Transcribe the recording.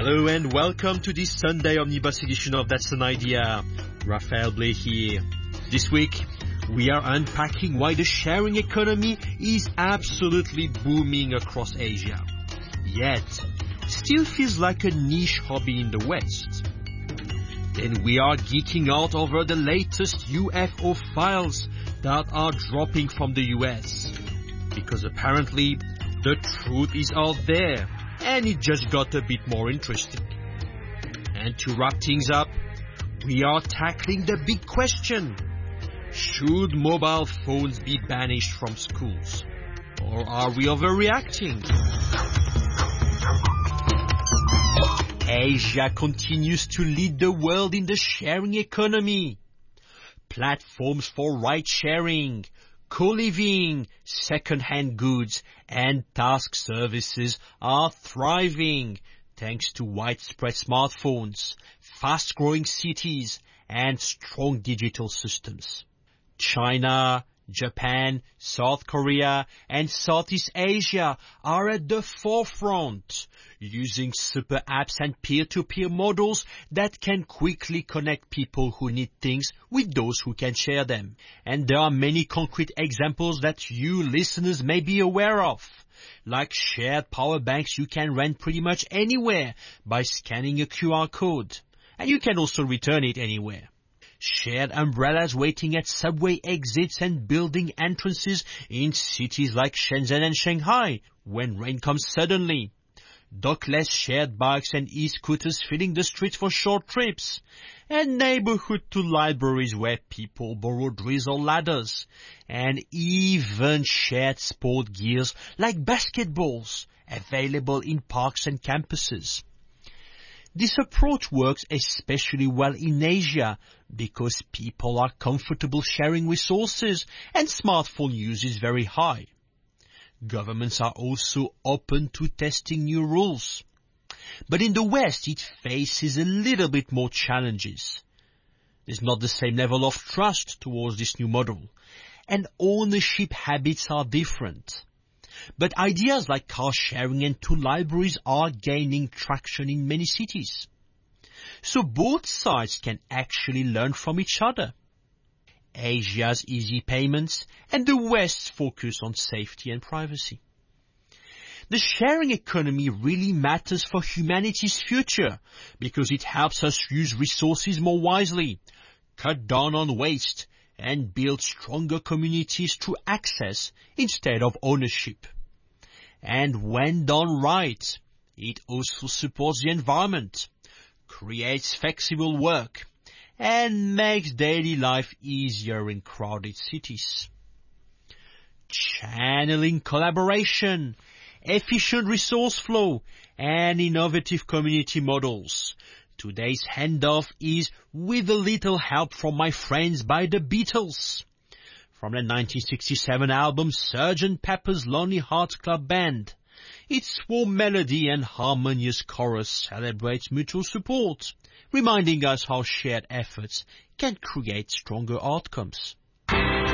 Hello and welcome to this Sunday Omnibus edition of That's an Idea. Raphael Blay here. This week, we are unpacking why the sharing economy is absolutely booming across Asia. Yet, still feels like a niche hobby in the West. Then we are geeking out over the latest UFO files that are dropping from the US. Because apparently, the truth is out there. And it just got a bit more interesting. And to wrap things up, we are tackling the big question. Should mobile phones be banished from schools? Or are we overreacting? Asia continues to lead the world in the sharing economy. Platforms for ride-sharing, co-living, second-hand goods, and task services are thriving thanks to widespread smartphones, fast-growing cities, and strong digital systems. China, Japan, South Korea, and Southeast Asia are at the forefront, using super apps and peer-to-peer models that can quickly connect people who need things with those who can share them. And there are many concrete examples that you listeners may be aware of, like shared power banks you can rent pretty much anywhere by scanning a QR code. And you can also return it anywhere. Shared umbrellas waiting at subway exits and building entrances in cities like Shenzhen and Shanghai when rain comes suddenly. Dockless shared bikes and e-scooters filling the streets for short trips. And neighborhood to libraries where people borrow drills or ladders. And even shared sport gears like basketballs available in parks and campuses. This approach works especially well in Asia because people are comfortable sharing resources and smartphone use is very high. Governments are also open to testing new rules. But in the West, it faces a little bit more challenges. There's not the same level of trust towards this new model, and ownership habits are different. But ideas like car sharing and tool libraries are gaining traction in many cities. So both sides can actually learn from each other. Asia's easy payments and the West's focus on safety and privacy. The sharing economy really matters for humanity's future because it helps us use resources more wisely, cut down on waste, and build stronger communities through access instead of ownership. And when done right, it also supports the environment, creates flexible work, and makes daily life easier in crowded cities. Channeling collaboration, efficient resource flow, and innovative community models. Today's handoff is With a Little Help from My Friends by the Beatles. From the 1967 album Sgt. Pepper's Lonely Hearts Club Band. Its warm melody and harmonious chorus celebrates mutual support, reminding us how shared efforts can create stronger outcomes.